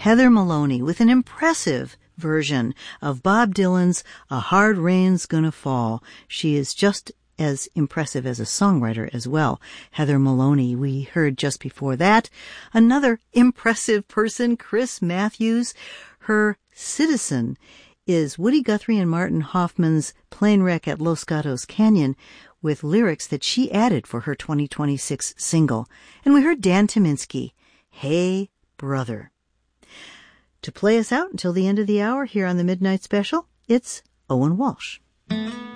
Heather Maloney with an impressive version of Bob Dylan's A Hard Rain's Gonna Fall. She is just as impressive as a songwriter as well. Heather Maloney, we heard just before that. Another impressive person, Chris Matthews. Her Citizen is Woody Guthrie and Martin Hoffman's Plane Wreck at Los Gatos Canyon, with lyrics that she added for her 2026 single. And we heard Dan Tyminski, Hey Brother. To play us out until the end of the hour here on the Midnight Special, it's Owen Walsh.